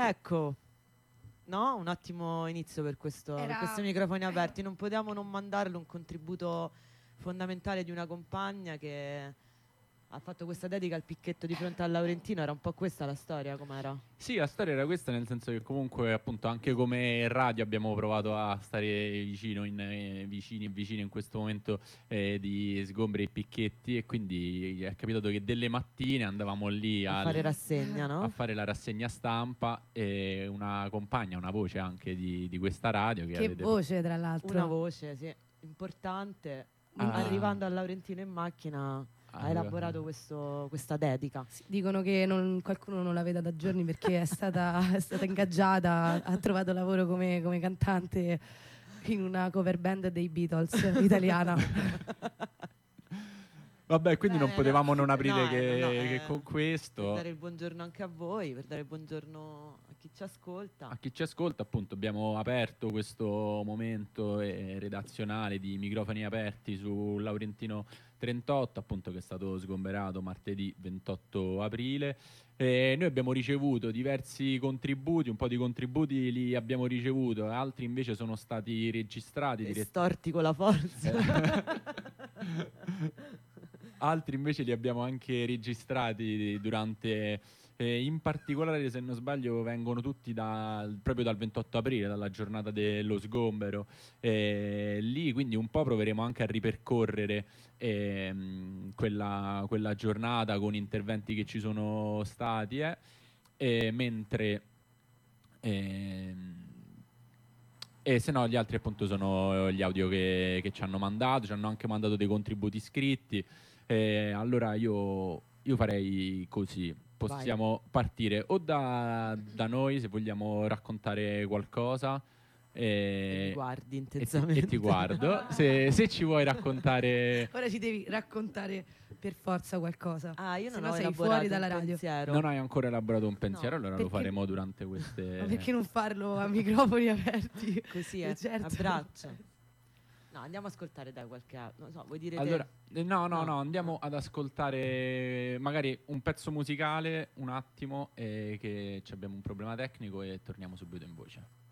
Ecco, no? Un ottimo inizio per per questi microfoni aperti. Non potevamo non mandarle un contributo fondamentale di una compagna che ha fatto questa dedica al picchetto di fronte al Laurentino. Era un po' questa la storia, com'era? Sì, la storia era questa, nel senso che comunque appunto anche come radio abbiamo provato a stare vicini e vicine in questo momento di sgombri e picchetti, e quindi è capitato che delle mattine andavamo lì A fare rassegna, no? a fare la rassegna stampa, e una compagna, una voce anche di questa radio Che voce, tra l'altro. Una voce, sì, importante. Arrivando al Laurentino in macchina ha elaborato questa dedica. Sì, dicono che qualcuno non la veda da giorni perché è stata ingaggiata, ha trovato lavoro come cantante in una cover band dei Beatles italiana. Vabbè, quindi non potevamo non aprire che con questo. Per dare il buongiorno anche a voi, per dare il buongiorno a chi ci ascolta. A chi ci ascolta, appunto, abbiamo aperto questo momento redazionale di microfoni aperti su Laurentino 38, appunto, che è stato sgomberato martedì 28 aprile. Noi abbiamo ricevuto diversi contributi, un po' di contributi li abbiamo ricevuto, altri invece sono stati registrati. Storti con la forza. Altri invece li abbiamo anche registrati durante, in particolare, se non sbaglio, vengono tutti proprio dal 28 aprile, dalla giornata dello sgombero. Lì quindi un po' proveremo anche a ripercorrere quella giornata con interventi che ci sono stati, mentre e se no gli altri appunto sono gli audio che ci hanno mandato, ci hanno anche mandato dei contributi scritti. Allora io farei così, possiamo partire o da noi, se vogliamo raccontare qualcosa. E mi guardi intensamente. E ti guardo. Se ci vuoi raccontare. Ora ci devi raccontare per forza qualcosa. Io non ho sei fuori dalla radio. Pensiero. Non hai ancora elaborato un pensiero, No, allora lo faremo durante queste. Ma perché non farlo a microfoni aperti? Così certo. a braccia. No, andiamo ad ascoltare da qualche altro. Non so, vuoi dire allora, te? no, andiamo ad ascoltare magari un pezzo musicale un attimo, che abbiamo un problema tecnico e torniamo subito in voce.